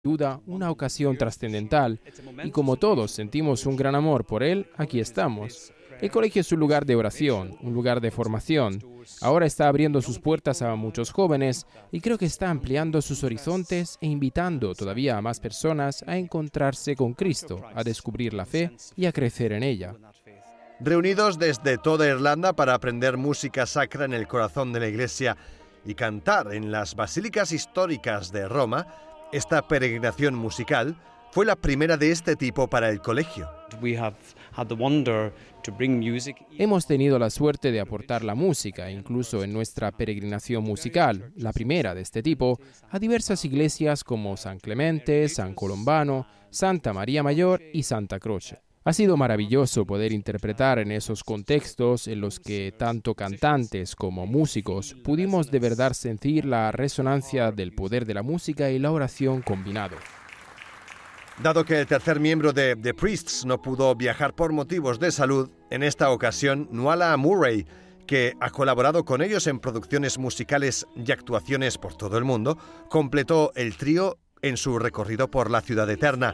duda, una ocasión trascendental, y como todos sentimos un gran amor por él, aquí estamos. El colegio es un lugar de oración, un lugar de formación. Ahora está abriendo sus puertas a muchos jóvenes y creo que está ampliando sus horizontes e invitando todavía a más personas a encontrarse con Cristo, a descubrir la fe y a crecer en ella. Reunidos desde toda Irlanda para aprender música sacra en el corazón de la Iglesia y cantar en las basílicas históricas de Roma, esta peregrinación musical fue la primera de este tipo para el colegio. Hemos tenido la suerte de aportar la música, incluso en nuestra peregrinación musical, la primera de este tipo, a diversas iglesias como San Clemente, San Colombano, Santa María Mayor y Santa Croce. Ha sido maravilloso poder interpretar en esos contextos en los que tanto cantantes como músicos pudimos de verdad sentir la resonancia del poder de la música y la oración combinado. Dado que el tercer miembro de The Priests no pudo viajar por motivos de salud, en esta ocasión Nuala Murray, que ha colaborado con ellos en producciones musicales y actuaciones por todo el mundo, completó el trío en su recorrido por la ciudad eterna.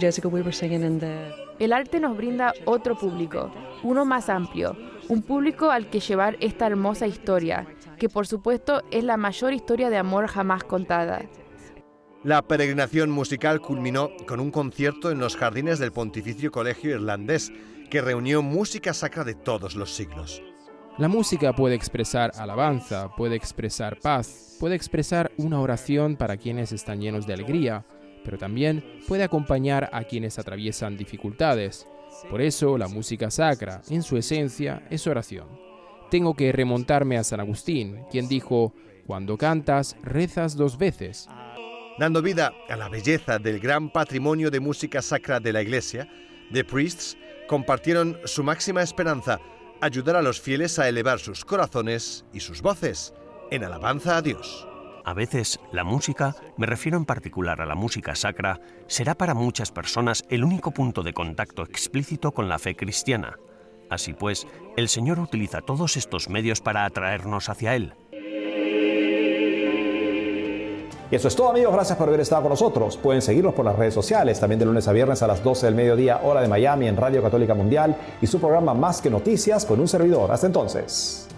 El arte nos brinda otro público, uno más amplio, un público al que llevar esta hermosa historia, que por supuesto es la mayor historia de amor jamás contada. La peregrinación musical culminó con un concierto en los jardines del Pontificio Colegio Irlandés, que reunió música sacra de todos los siglos. La música puede expresar alabanza, puede expresar paz, puede expresar una oración para quienes están llenos de alegría, pero también puede acompañar a quienes atraviesan dificultades. Por eso, la música sacra, en su esencia, es oración. Tengo que remontarme a San Agustín, quien dijo: «Cuando cantas, rezas 2 veces». Dando vida a la belleza del gran patrimonio de música sacra de la Iglesia, The Priests compartieron su máxima esperanza: ayudar a los fieles a elevar sus corazones y sus voces en alabanza a Dios. A veces, la música, me refiero en particular a la música sacra, será para muchas personas el único punto de contacto explícito con la fe cristiana. Así pues, el Señor utiliza todos estos medios para atraernos hacia Él. Y eso es todo, amigos. Gracias por haber estado con nosotros. Pueden seguirnos por las redes sociales, también de lunes a viernes a las 12 del mediodía, hora de Miami, en Radio Católica Mundial, y su programa Más que Noticias con un servidor. Hasta entonces.